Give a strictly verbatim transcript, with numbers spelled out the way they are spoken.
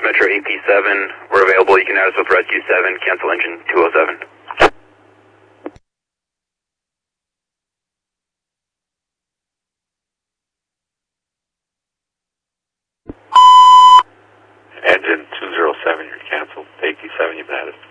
Metro A P seven. We're available. You can add us with Rescue seven. Cancel engine two oh seven. Engine two oh seven, you're canceled. A P seven, you've added.